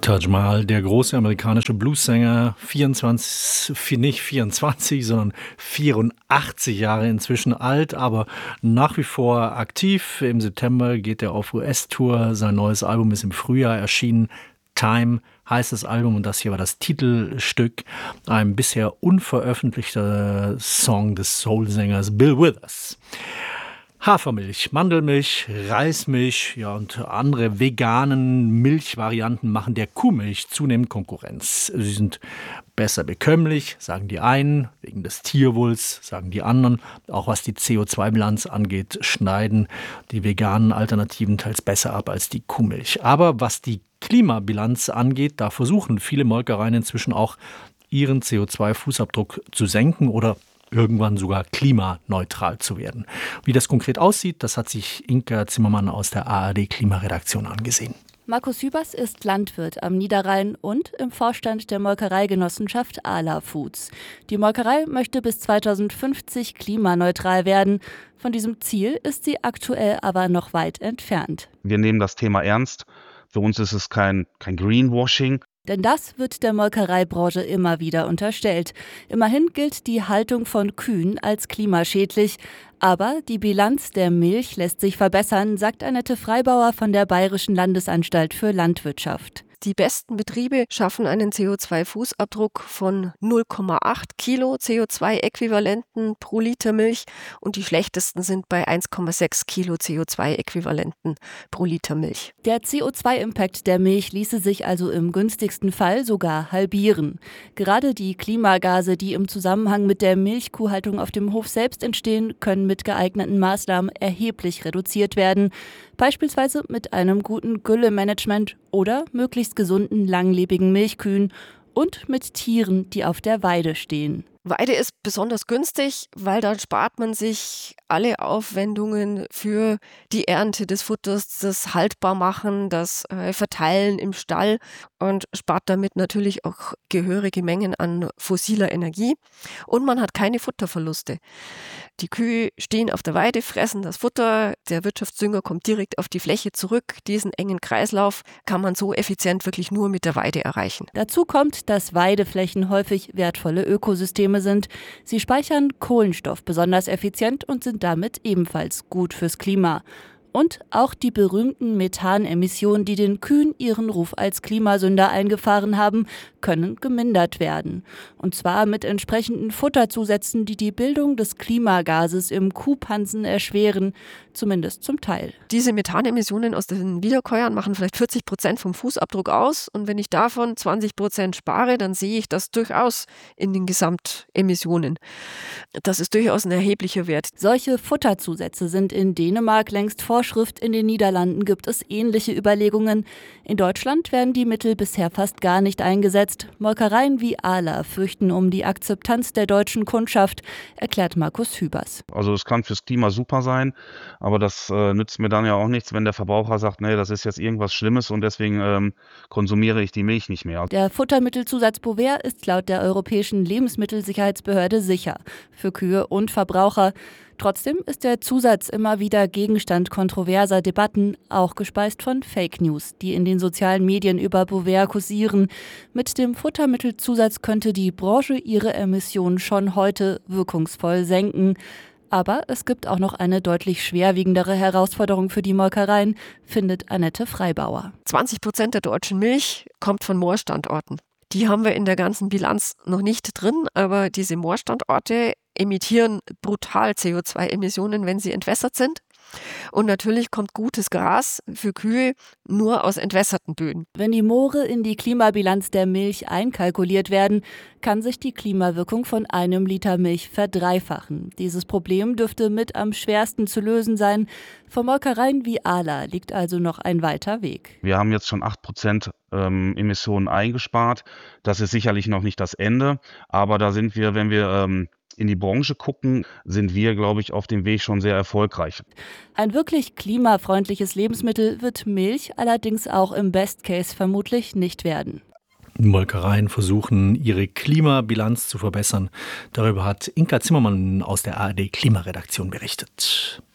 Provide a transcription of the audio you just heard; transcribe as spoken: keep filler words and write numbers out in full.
Taj Mahal, der große amerikanische Bluessänger, vierundzwanzig, nicht vierundzwanzig, sondern vierundachtzig Jahre inzwischen alt, aber nach wie vor aktiv. Im September geht er auf U S-Tour. Sein neues Album ist im Frühjahr erschienen. Time heißt das Album und das hier war das Titelstück, ein bisher unveröffentlichter Song des Soul-Sängers Bill Withers. Hafermilch, Mandelmilch, Reismilch, ja, und andere veganen Milchvarianten machen der Kuhmilch zunehmend Konkurrenz. Sie sind besser bekömmlich, sagen die einen, wegen des Tierwulls, sagen die anderen. Auch was die C O zwei Bilanz angeht, schneiden die veganen Alternativen teils besser ab als die Kuhmilch. Aber was die Klimabilanz angeht, da versuchen viele Molkereien inzwischen auch, ihren C O zwei Fußabdruck zu senken oder irgendwann sogar klimaneutral zu werden. Wie das konkret aussieht, das hat sich Inka Zimmermann aus der A R D-Klimaredaktion angesehen. Markus Hübers ist Landwirt am Niederrhein und im Vorstand der Molkereigenossenschaft Arla Foods. Die Molkerei möchte bis zweitausendfünfzig klimaneutral werden. Von diesem Ziel ist sie aktuell aber noch weit entfernt. Wir nehmen das Thema ernst. Für uns ist es kein, kein Greenwashing. Denn das wird der Molkereibranche immer wieder unterstellt. Immerhin gilt die Haltung von Kühen als klimaschädlich. Aber die Bilanz der Milch lässt sich verbessern, sagt Annette Freibauer von der Bayerischen Landesanstalt für Landwirtschaft. Die besten Betriebe schaffen einen C O zwei Fußabdruck von null Komma acht Kilo C O zwei Äquivalenten pro Liter Milch und die schlechtesten sind bei eins Komma sechs Kilo C O zwei Äquivalenten pro Liter Milch. Der C O zwei Impact der Milch ließe sich also im günstigsten Fall sogar halbieren. Gerade die Klimagase, die im Zusammenhang mit der Milchkuhhaltung auf dem Hof selbst entstehen, können mit geeigneten Maßnahmen erheblich reduziert werden. Beispielsweise mit einem guten Güllemanagement oder möglichst gesunden, langlebigen Milchkühen und mit Tieren, die auf der Weide stehen. Weide ist besonders günstig, weil dann spart man sich alle Aufwendungen für die Ernte des Futters, das Haltbarmachen, das äh, Verteilen im Stall und spart damit natürlich auch gehörige Mengen an fossiler Energie. Und man hat keine Futterverluste. Die Kühe stehen auf der Weide, fressen das Futter, der Wirtschaftsdünger kommt direkt auf die Fläche zurück. Diesen engen Kreislauf kann man so effizient wirklich nur mit der Weide erreichen. Dazu kommt, dass Weideflächen häufig wertvolle Ökosysteme sind. Sie speichern Kohlenstoff besonders effizient und sind damit ebenfalls gut fürs Klima. Und auch die berühmten Methanemissionen, die den Kühen ihren Ruf als Klimasünder eingefahren haben, können gemindert werden. Und zwar mit entsprechenden Futterzusätzen, die die Bildung des Klimagases im Kuhpansen erschweren, zumindest zum Teil. Diese Methanemissionen aus den Wiederkäuern machen vielleicht vierzig Prozent vom Fußabdruck aus. Und wenn ich davon zwanzig Prozent spare, dann sehe ich das durchaus in den Gesamtemissionen. Das ist durchaus ein erheblicher Wert. Solche Futterzusätze sind in Dänemark längst Vorschrift. In den Niederlanden gibt es ähnliche Überlegungen. In Deutschland werden die Mittel bisher fast gar nicht eingesetzt. Molkereien wie Arla fürchten um die Akzeptanz der deutschen Kundschaft, erklärt Markus Hübers. Also es kann fürs Klima super sein, aber das äh, nützt mir dann ja auch nichts, wenn der Verbraucher sagt, nee, das ist jetzt irgendwas Schlimmes und deswegen ähm, konsumiere ich die Milch nicht mehr. Der Futtermittelzusatz Bovaer ist laut der Europäischen Lebensmittelsicherheitsbehörde sicher für Kühe und Verbraucher. Trotzdem ist der Zusatz immer wieder Gegenstand kontroverser Debatten, auch gespeist von Fake News, die in den sozialen Medien über Bovaer kursieren. Mit dem Futtermittelzusatz könnte die Branche ihre Emissionen schon heute wirkungsvoll senken. Aber es gibt auch noch eine deutlich schwerwiegendere Herausforderung für die Molkereien, findet Annette Freibauer. zwanzig Prozent der deutschen Milch kommt von Moorstandorten. Die haben wir in der ganzen Bilanz noch nicht drin, aber diese Moorstandorte emittieren brutal C O zwei Emissionen, wenn sie entwässert sind. Und natürlich kommt gutes Gras für Kühe nur aus entwässerten Böden. Wenn die Moore in die Klimabilanz der Milch einkalkuliert werden, kann sich die Klimawirkung von einem Liter Milch verdreifachen. Dieses Problem dürfte mit am schwersten zu lösen sein. Für Molkereien wie Arla liegt also noch ein weiter Weg. Wir haben jetzt schon acht Prozent ähm, Emissionen eingespart. Das ist sicherlich noch nicht das Ende, aber da sind wir, wenn wir ähm, in die Branche gucken, sind wir, glaube ich, auf dem Weg schon sehr erfolgreich. Ein wirklich klimafreundliches Lebensmittel wird Milch allerdings auch im Best Case vermutlich nicht werden. Molkereien versuchen, ihre Klimabilanz zu verbessern. Darüber hat Inka Zimmermann aus der A R D Klimaredaktion berichtet.